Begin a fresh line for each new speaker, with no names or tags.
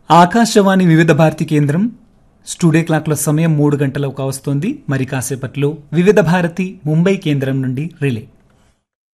ఆకాశవాణి వివిధ భారతి కేంద్రం స్టూడియో క్లాక్లో సమయం 3 గంటలకు కావస్తోంది. మరి కాసేపట్లో వివిధ భారతి ముంబై కేంద్రం నుండి రిలే.